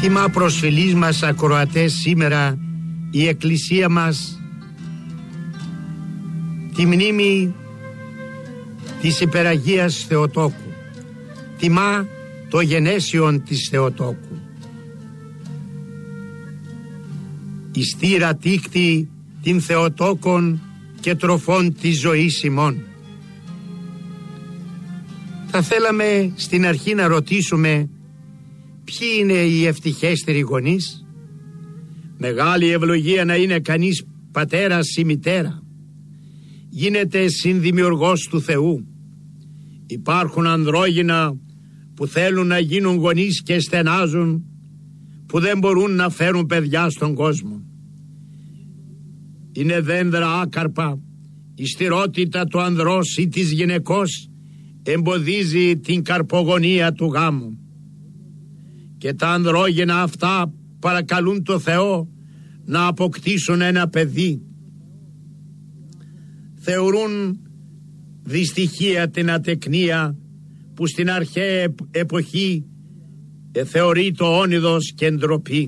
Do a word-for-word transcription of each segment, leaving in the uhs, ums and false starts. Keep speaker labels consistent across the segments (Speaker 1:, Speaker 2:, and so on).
Speaker 1: Τιμά προσφυλείς μας ακροατές σήμερα η Εκκλησία μας τη μνήμη της Υπεραγίας Θεοτόκου. Τιμά το γενέσιον της Θεοτόκου. Η στήρα τύχτη την Θεοτόκον και τροφών της ζωής ημών. Θα θέλαμε στην αρχή να ρωτήσουμε ποιοι είναι οι ευτυχέστεροι γονείς. Μεγάλη ευλογία να είναι κανείς πατέρας ή μητέρα. Γίνεται συνδημιουργός του Θεού. Υπάρχουν ανδρόγυνα που θέλουν να γίνουν γονείς και στενάζουν, που δεν μπορούν να φέρουν παιδιά στον κόσμο. Είναι δέντρα άκαρπα. Η στηρότητα του ανδρός ή της γυναικός εμποδίζει την καρπογονία του γάμου. Και τα ανδρόγυνα αυτά παρακαλούν το Θεό να αποκτήσουν ένα παιδί. Θεωρούν δυστυχία την ατεκνία που στην αρχαία εποχή ε, θεωρεί το όνειδος και ντροπή.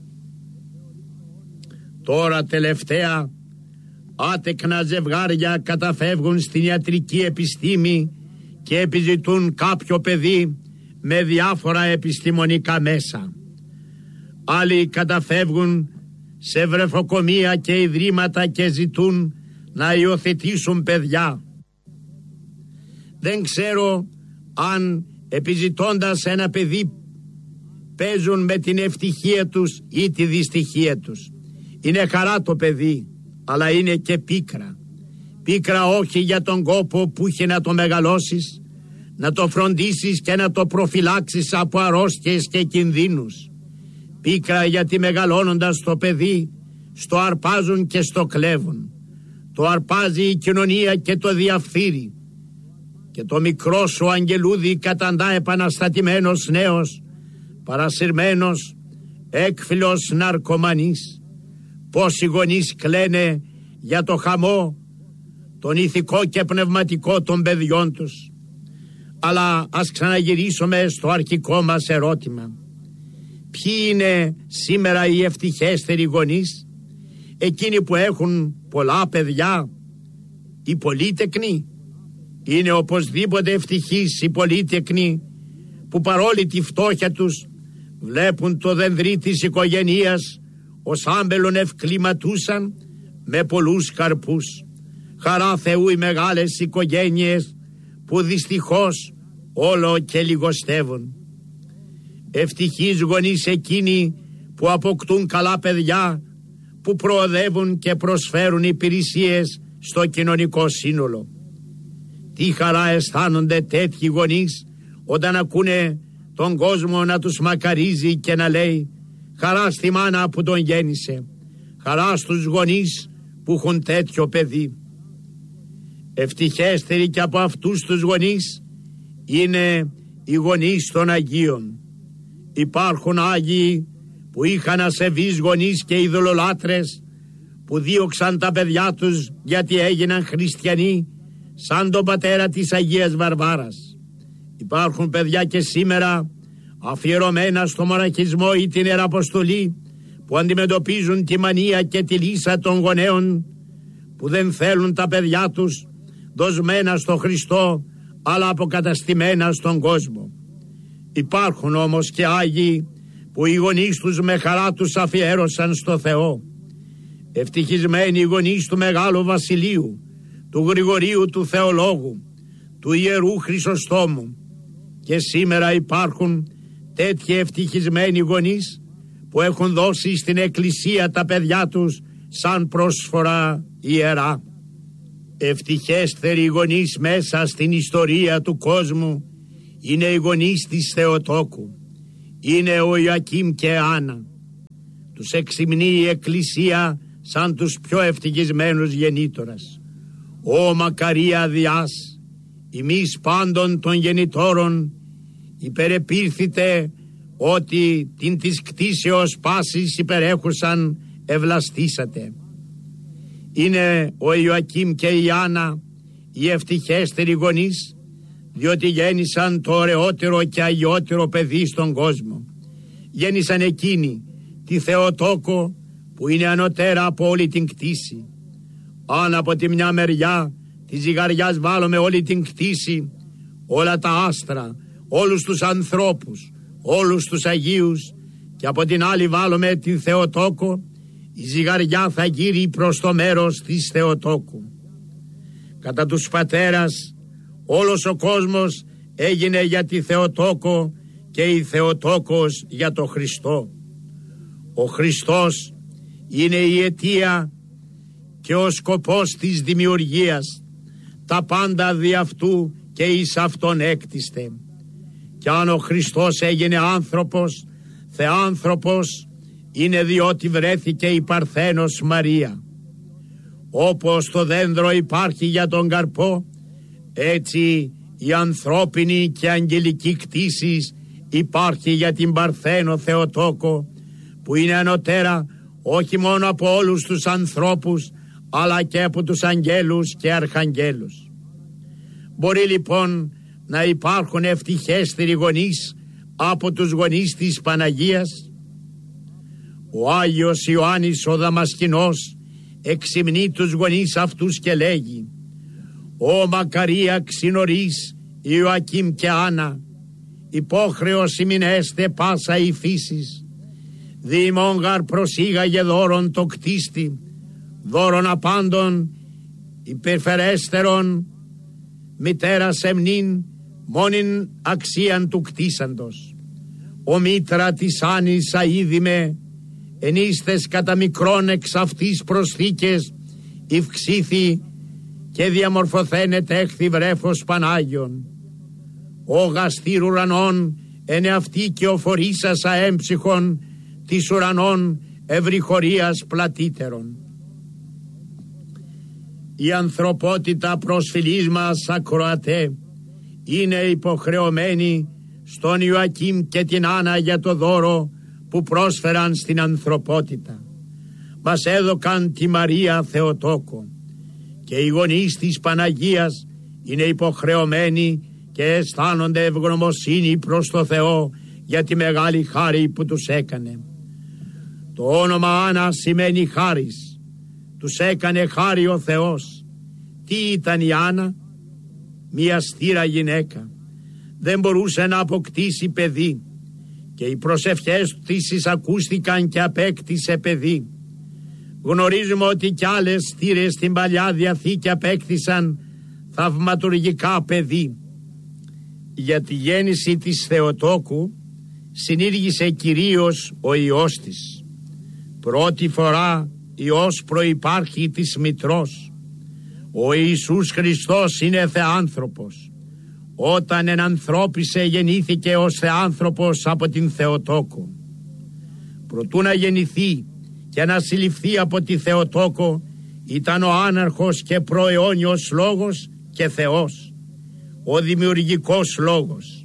Speaker 1: Τώρα τελευταία άτεκνα ζευγάρια καταφεύγουν στην ιατρική επιστήμη και επιζητούν κάποιο παιδί με διάφορα επιστημονικά μέσα. Άλλοι καταφεύγουν σε βρεφοκομεία και ιδρύματα και ζητούν να υιοθετήσουν παιδιά. Δεν ξέρω αν επιζητώντας ένα παιδί παίζουν με την ευτυχία τους ή τη δυστυχία τους. Είναι χαρά το παιδί, αλλά είναι και πίκρα. Πίκρα όχι για τον κόπο που έχει να το μεγαλώσεις, να το φροντίσεις και να το προφυλάξεις από αρρώστιες και κινδύνους. Πίκρα γιατί μεγαλώνοντας το παιδί στο αρπάζουν και στο κλέβουν. Το αρπάζει η κοινωνία και το διαφθείρει. Και το μικρό σου αγγελούδι καταντά επαναστατημένος νέος, παρασυρμένος, έκφυλος ναρκωμανής. Πόσοι γονείς κλαίνε για το χαμό, τον ηθικό και πνευματικό των παιδιών τους. Αλλά ας ξαναγυρίσουμε στο αρχικό μας ερώτημα. Ποιοι είναι σήμερα οι ευτυχέστεροι γονείς? Εκείνοι που έχουν πολλά παιδιά, οι πολύτεκνοι? Είναι οπωσδήποτε ευτυχείς οι πολύτεκνοι που παρόλη τη φτώχεια τους βλέπουν το δενδρί της οικογένειας ως άμπελον ευκληματούσαν με πολλούς καρπούς. Χαρά Θεού οι μεγάλες οικογένειες που δυστυχώς όλο και λιγοστεύουν. Ευτυχείς γονείς εκείνοι που αποκτούν καλά παιδιά, που προοδεύουν και προσφέρουν υπηρεσίες στο κοινωνικό σύνολο. Τι χαρά αισθάνονται τέτοιοι γονείς όταν ακούνε τον κόσμο να τους μακαρίζει και να λέει χαρά στη μάνα που τον γέννησε, χαρά στους γονείς που έχουν τέτοιο παιδί. Ευτυχέστεροι και από αυτούς τους γονείς είναι οι γονείς των Αγίων. Υπάρχουν Άγιοι που είχαν ασεβείς γονείς και ειδωλολάτρες που δίωξαν τα παιδιά τους γιατί έγιναν χριστιανοί, σαν τον πατέρα της Αγίας Βαρβάρας. Υπάρχουν παιδιά και σήμερα αφιερωμένα στο μοναχισμό ή την Ιεραποστολή που αντιμετωπίζουν τη μανία και τη λύσα των γονέων που δεν θέλουν τα παιδιά τους δοσμένα στο Χριστό αλλά αποκαταστημένα στον κόσμο. Υπάρχουν όμως και Άγιοι που οι γονείς τους με χαρά τους αφιέρωσαν στο Θεό. Ευτυχισμένοι οι γονείς του Μεγάλου Βασιλείου, του Γρηγορίου του Θεολόγου, του Ιερού Χρυσοστόμου. Και σήμερα υπάρχουν τέτοιοι ευτυχισμένοι γονείς που έχουν δώσει στην Εκκλησία τα παιδιά τους σαν πρόσφορα ιερά. Ευτυχέστεροι γονείς μέσα στην ιστορία του κόσμου είναι οι γονείς της Θεοτόκου. Είναι ο Ιωακήμ και Άννα. Τους εξυμνεί η Εκκλησία σαν τους πιο ευτυχισμένους γεννήτορας. Ω μακαρία Διάς, ημείς πάντων των γεννητόρων υπερεπήρθητε ότι την της κτήσεως πάσης υπερέχουσαν ευλαστήσατε. Είναι ο Ιωακήμ και η Άννα οι ευτυχέστεροι γονείς, διότι γέννησαν το ωραιότερο και αγιότερο παιδί στον κόσμο. γέννησαν εκείνοι τη Θεοτόκο που είναι ανωτέρα από όλη την κτήση. Αν από τη μια μεριά της ζυγαριάς βάλουμε όλη την κτήση, όλα τα άστρα, όλους τους ανθρώπους, όλους τους Αγίους, και από την άλλη βάλουμε την Θεοτόκο, η ζυγαριά θα γύρει προς το μέρος της Θεοτόκου. Κατά τους πατέρας όλος ο κόσμος έγινε για τη Θεοτόκο και η Θεοτόκος για το Χριστό. Ο Χριστός είναι η αιτία και ο σκοπός της δημιουργίας. Τα πάντα δι' αυτού και εις αυτόν έκτιστε. Κι αν ο Χριστός έγινε άνθρωπος, θεάνθρωπος, είναι διότι βρέθηκε η Παρθένος Μαρία. Όπως το δέντρο υπάρχει για τον καρπό, έτσι η ανθρώπινη και αγγελική κτήσης υπάρχει για την Παρθένο Θεοτόκο, που είναι ανωτέρα όχι μόνο από όλους τους ανθρώπους, αλλά και από τους αγγέλους και αρχαγγέλους. Μπορεί λοιπόν να υπάρχουν ευτυχέστεροι γονείς από τους γονείς της Παναγίας. Ο Άγιος Ιωάννης ο Δαμασκηνός εξυμνεί τους γονείς αυτούς και λέγει: «Ω μακαρία ξινορείς Ιωακήμ και Άννα, υπόχρεος ημινέστε πάσα η φύσης, διημών γαρ προσήγαγε δώρον το κτίστη, δώρον απάντων υπερφερέστερον, μητέρα σεμνήν μόνην αξίαν του κτίσαντος. Ο μήτρα της Άνης αίδημε, ενίστες κατά μικρόν εξ αυτής προσθήκες, ευξήθη και διαμορφωθένεται έχθη βρέφος Πανάγιον. Ο γαστήρ ουρανών εν αυτή και ο φορήσας αέμψυχον της ουρανών ευρυχωρίας πλατύτερον». Η ανθρωπότητα προσφυλής μας ακροατέ είναι υποχρεωμένη στον Ιωακήμ και την Άννα για το δώρο που πρόσφεραν στην ανθρωπότητα. Μας έδωκαν τη Μαρία Θεοτόκο και οι γονείς της Παναγίας είναι υποχρεωμένοι και αισθάνονται ευγνωμοσύνη προς το Θεό για τη μεγάλη χάρη που τους έκανε. Το όνομα Άννα σημαίνει χάρις. Τους έκανε χάρη ο Θεός. Τι ήταν η Άννα? Μια στήρα γυναίκα. Δεν μπορούσε να αποκτήσει παιδί και οι προσευχές της εισακούστηκαν και απέκτησε παιδί. Γνωρίζουμε ότι κι άλλες στήρες στην Παλιά Διαθήκη απέκτησαν θαυματουργικά παιδί. Για τη γέννηση της Θεοτόκου συνήργησε κυρίως ο Υιός της. Πρώτη φορά Υιός προϋπάρχει της μητρός. Ο Ιησούς Χριστός είναι θεάνθρωπος. Όταν ενανθρώπισε γεννήθηκε ως θεάνθρωπος από την Θεοτόκο. Προτού να γεννηθεί και να συλληφθεί από τη Θεοτόκο ήταν ο άναρχος και προαιώνιος λόγος και Θεός, ο δημιουργικός λόγος.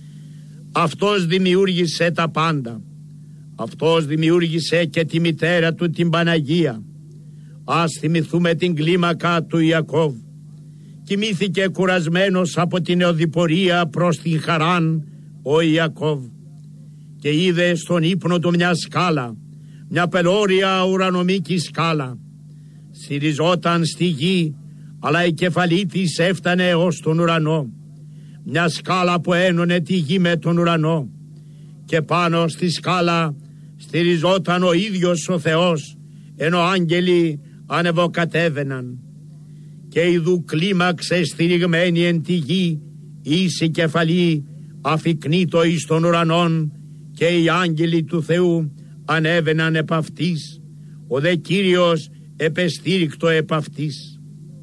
Speaker 1: Αυτός δημιούργησε τα πάντα. Αυτός δημιούργησε και τη μητέρα του την Παναγία. Ας θυμηθούμε την κλίμακα του Ιακώβ. Κοιμήθηκε κουρασμένος από την οδηπορία προς την Χαράν ο Ιακώβ και είδε στον ύπνο του μια σκάλα, μια πελώρια ουρανομική σκάλα. Συριζόταν στη γη, αλλά η κεφαλή της έφτανε ως τον ουρανό. Μια σκάλα που ένωνε τη γη με τον ουρανό, και πάνω στη σκάλα στηριζόταν ο ίδιος ο Θεός, ενώ άγγελοι ανεβοκατέβαιναν. Και ειδού κλίμαξε στηριγμένη εν τη γη ίση κεφαλή αφικνήτω εις των ουρανών, και οι άγγελοι του Θεού ανέβαιναν επ' αυτής, ο δε Κύριος επεστήρικτο επ' αυτής.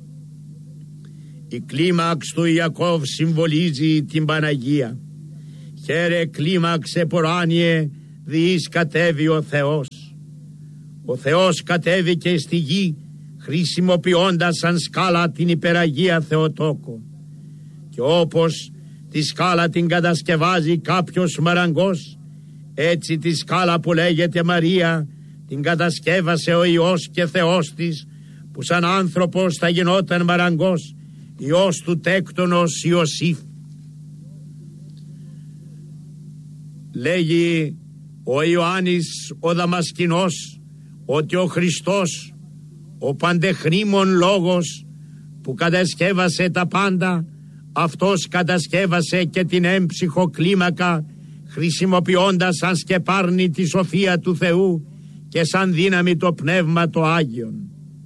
Speaker 1: Η κλίμαξ του Ιακώβ συμβολίζει την Παναγία. Χαίρε κλίμαξ εποράνιε, διείς κατέβει ο Θεός. Ο Θεός κατέβηκε στη γη χρησιμοποιώντας σαν σκάλα την υπεραγία Θεοτόκο. Και όπως τη σκάλα την κατασκευάζει κάποιος μαραγκός, έτσι τη σκάλα που λέγεται Μαρία την κατασκεύασε ο Υιός και Θεός της, που σαν άνθρωπος θα γινόταν μαραγκός, Υιός του τέκτονος Ιωσήφ. Λέγει ο Ιωάννης ο Δαμασκηνός ότι ο Χριστός, ο παντεχρήμων λόγος που κατασκεύασε τα πάντα, αυτός κατασκεύασε και την έμψυχο κλίμακα, χρησιμοποιώντας σαν σκεπάρνη τη σοφία του Θεού και σαν δύναμη το πνεύμα το Άγιον.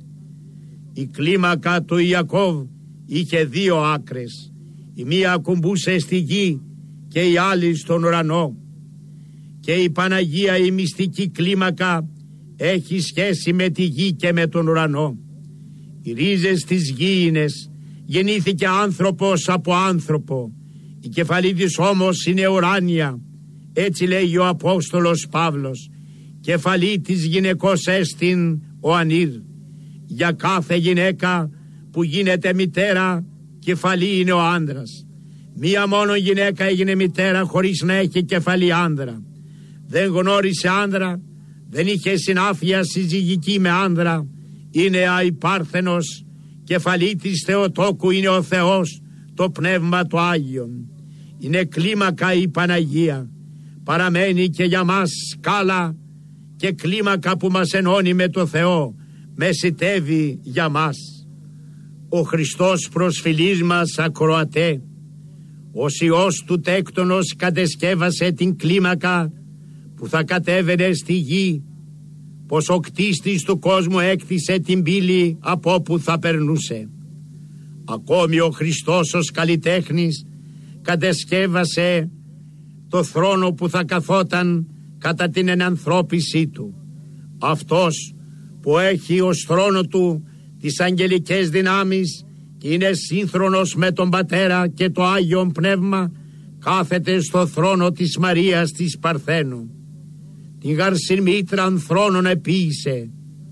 Speaker 1: Η κλίμακα του Ιακώβ είχε δύο άκρες, η μία ακουμπούσε στη γη και η άλλη στον ουρανό, και η Παναγία η μυστική κλίμακα έχει σχέση με τη γη και με τον ουρανό. Οι ρίζες της γήινες γεννήθηκε άνθρωπος από άνθρωπο, η κεφαλή της όμως είναι ουράνια, έτσι λέγει ο Απόστολος Παύλος, κεφαλή της γυναικός έστιν ο ανήρ. Για κάθε γυναίκα που γίνεται μητέρα, κεφαλή είναι ο άντρας. Μία μόνο γυναίκα έγινε μητέρα χωρίς να έχει κεφαλή άντρα. Δεν γνώρισε άντρα, δεν είχε συνάφεια συζυγική με άντρα, είναι αϊπάρθενος, κεφαλή της Θεοτόκου είναι ο Θεός, το Πνεύμα το Άγιον. Είναι κλίμακα η Παναγία, παραμένει και για μας σκάλα και κλίμακα που μας ενώνει με το Θεό, μεσητεύει για μας. Ο Χριστός προσφυλής μας ακροατέ, ως Υιός του τέκτονος κατεσκεύασε την κλίμακα που θα κατέβαινε στη γη, πως ο κτίστης του κόσμου έκτισε την πύλη από όπου θα περνούσε. Ακόμη ο Χριστός ως καλλιτέχνης κατεσκεύασε το θρόνο που θα καθόταν κατά την ενανθρώπισή του. Αυτός που έχει ως θρόνο του τις αγγελικές δυνάμεις και είναι σύγχρονος με τον Πατέρα και το Άγιον Πνεύμα, κάθεται στο θρόνο της Μαρίας της Παρθένου. Την γαρσιν μήτραν θρόνων επίησε.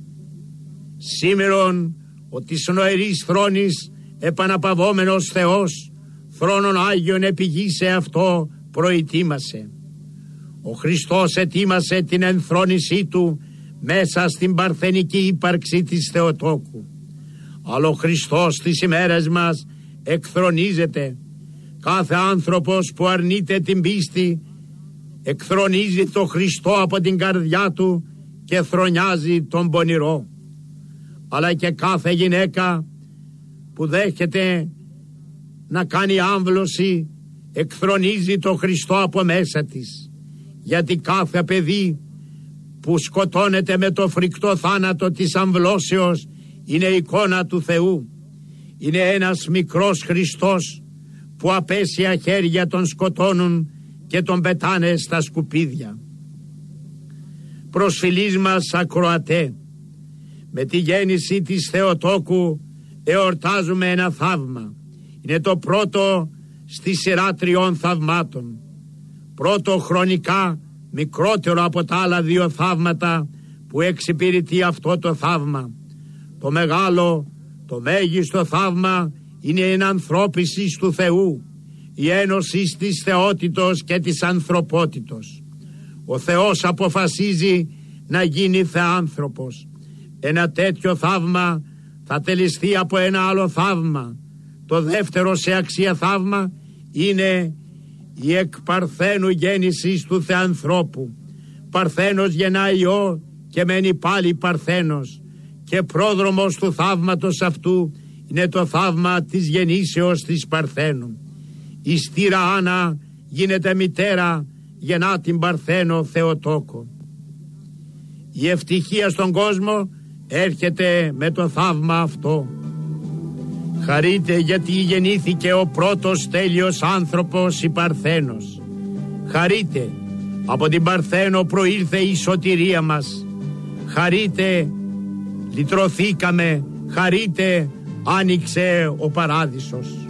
Speaker 1: Σήμερον ο της νοερής θρόνης επαναπαυόμενος Θεός, θρόνον Άγιον επηγήσε αυτό προητήμασε. Ο Χριστός ετοίμασε την ενθρόνησή του μέσα στην παρθενική ύπαρξη της Θεοτόκου. Αλλά ο Χριστός στις ημέρες μας εκθρονίζεται. Κάθε άνθρωπος που αρνείται την πίστη εκθρονίζει το Χριστό από την καρδιά του και θρονιάζει τον πονηρό. Αλλά και κάθε γυναίκα που δέχεται να κάνει άμβλωση εκθρονίζει το Χριστό από μέσα της. Γιατί κάθε παιδί που σκοτώνεται με το φρικτό θάνατο της αμβλώσεως είναι εικόνα του Θεού. Είναι ένας μικρός Χριστός που απέσια χέρια τον σκοτώνουν και τον πετάνε στα σκουπίδια. Προσφυλής μας ακροατέ, με τη γέννηση της Θεοτόκου εορτάζουμε ένα θαύμα. Είναι το πρώτο στη σειρά τριών θαυμάτων. Πρώτο χρονικά μικρότερο από τα άλλα δύο θαύματα που εξυπηρετεί αυτό το θαύμα. Το μεγάλο, το μέγιστο θαύμα είναι η ενανθρώπιση του Θεού, η ένωση της θεότητος και της ανθρωπότητος. Ο Θεός αποφασίζει να γίνει θεάνθρωπος. Ένα τέτοιο θαύμα θα τελεστεί από ένα άλλο θαύμα. Το δεύτερο σε αξία θαύμα είναι η εκ παρθένου γέννησης του θεανθρώπου. Παρθένος γεννά Υιό και μένει πάλι παρθένος, και πρόδρομος του θαύματος αυτού είναι το θαύμα της γεννήσεως της Παρθένου. Η στήρα Άννα γίνεται μητέρα, γεννά την Παρθένο Θεοτόκο. Η ευτυχία στον κόσμο έρχεται με το θαύμα αυτό. Χαρείτε γιατί γεννήθηκε ο πρώτος τέλειος άνθρωπος η Παρθένος. Χαρείτε, από την Παρθένο προήλθε η σωτηρία μας. Χαρείτε, λυτρωθήκαμε. Χαρείτε, άνοιξε ο παράδεισος.